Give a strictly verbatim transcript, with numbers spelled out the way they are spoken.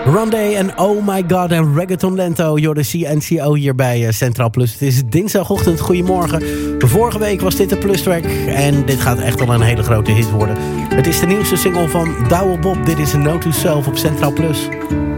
Rondé en Oh My God en Reggaeton Lento. You're de C N C O hier bij uh, Centraal Plus. Het is dinsdagochtend. Goedemorgen. Vorige week was dit de Plus Track. En dit gaat echt wel een hele grote hit worden. Het is de nieuwste single van Douwe Bob. Dit is een Note to Self op Centraal Plus.